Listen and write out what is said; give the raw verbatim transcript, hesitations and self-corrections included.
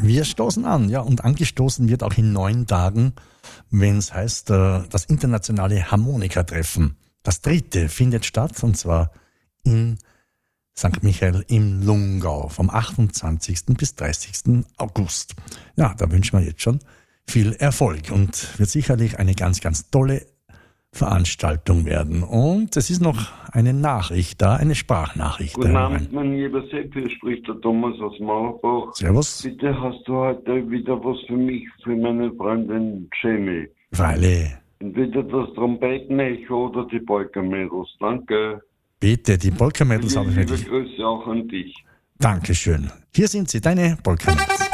Wir stoßen an, ja, und angestoßen wird auch in neun Tagen, wenn es heißt, äh, das internationale Harmonikatreffen. Das dritte findet statt, und zwar in Sankt Michael im Lungau vom achtundzwanzigsten bis dreißigsten August. Ja, da wünschen wir jetzt schon viel Erfolg und wird sicherlich eine ganz, ganz tolle Veranstaltung werden. Und es ist noch eine Nachricht da, eine Sprachnachricht. Guten Abend, mein lieber Sepp, hier spricht der Thomas aus Mauerbach. Servus. Bitte hast du heute wieder was für mich, für meine Freundin Jamie. Freilich. Entweder das Trompetenecho oder die Polka-Mädels. Danke. Bitte, die Polka-Mädels habe ich für Liebe dich. Grüße auch an dich. Dankeschön. Hier sind sie, deine Polka-Mädels.